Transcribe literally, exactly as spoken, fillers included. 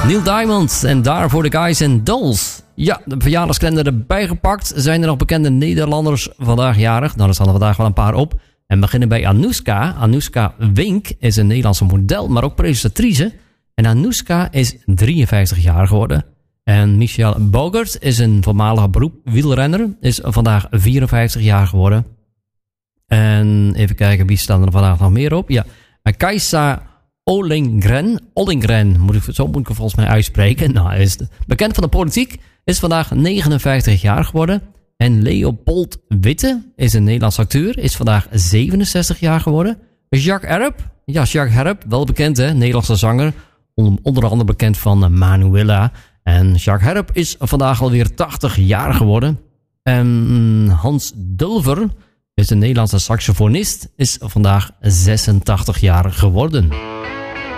Neil Diamond en daarvoor de Guys and Dolls. Ja, de verjaardagskalender erbij gepakt. Zijn er nog bekende Nederlanders vandaag jarig? Nou, er staan er vandaag wel een paar op. En we beginnen bij Anoushka. Anoushka Wink is een Nederlandse model, maar ook presentatrice. En Anoushka is drieënvijftig jaar geworden. En Michel Bogert is een voormalige beroep wielrenner. Is vandaag vierenvijftig jaar geworden. En even kijken, wie staan er vandaag nog meer op? Ja, Kajsa Ollongren. Ollongren, moet ik, zo moet ik het volgens mij uitspreken. Nou, hij is bekend van de politiek. Is vandaag negenenvijftig jaar geworden. En Leopold Witte is een Nederlands acteur. Is vandaag zevenenzestig jaar geworden. Jacques Herp. Ja, Jacques Herp, wel bekend hè. Nederlandse zanger. Onder andere bekend van Manuela. En Jacques Herp is vandaag alweer tachtig jaar geworden. En Hans Dulver is een Nederlandse saxofonist. Is vandaag zesentachtig jaar geworden.